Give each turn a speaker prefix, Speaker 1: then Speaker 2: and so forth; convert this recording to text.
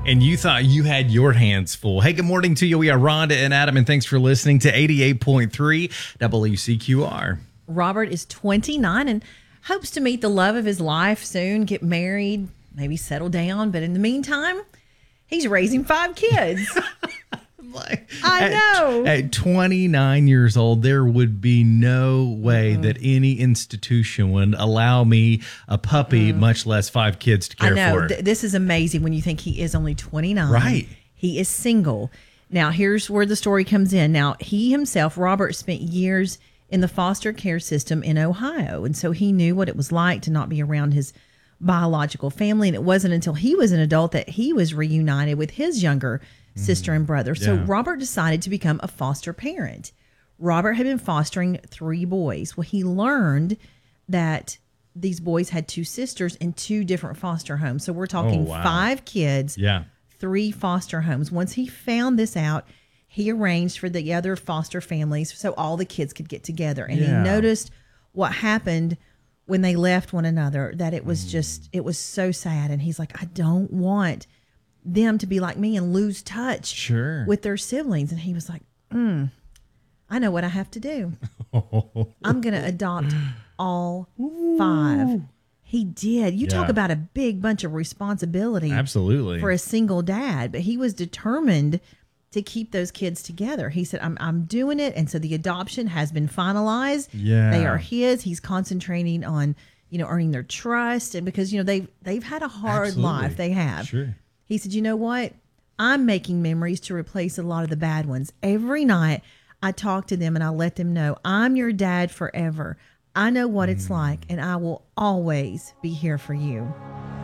Speaker 1: And you thought you had your hands full. Hey, good morning to you. We are Rhonda and Adam, and thanks for listening to 88.3 WCQR.
Speaker 2: Robert is 29 and hopes to meet the love of his life soon, get married, maybe settle down. But in the meantime, he's raising 5 kids. I know.
Speaker 1: At 29 years old, there would be no way that any institution would allow me a puppy, much less 5 kids to care
Speaker 2: I know.
Speaker 1: for.
Speaker 2: This is amazing when you think he is only 29.
Speaker 1: Right.
Speaker 2: He is single. Now, here's where the story comes in. Now, he himself, Robert, spent years in the foster care system in Ohio. And so he knew what it was like to not be around his biological family. And it wasn't until he was an adult that he was reunited with his younger sister and brother. So Robert decided to become a foster parent. Robert had been fostering 3 boys. Well, he learned that these boys had 2 sisters in 2 different foster homes. So we're talking 5 kids, 3 foster homes. Once he found this out, he arranged for the other foster families so all the kids could get together. And he noticed what happened when they left one another, that it was just, it was so sad. And he's like, I don't want them to be like me and lose touch with their siblings. And he was like, I know what I have to do. I'm going to adopt all 5. He did. You talk about a big bunch of responsibility.
Speaker 1: Absolutely.
Speaker 2: For a single dad. But he was determined to keep those kids together. He said, I'm doing it. And so the adoption has been finalized. They are his. He's concentrating on, earning their trust. And because, they've had a hard life. They have.
Speaker 1: Sure.
Speaker 2: He said, you know what? I'm making memories to replace a lot of the bad ones. Every night I talk to them and I let them know I'm your dad forever. I know what it's like and I will always be here for you.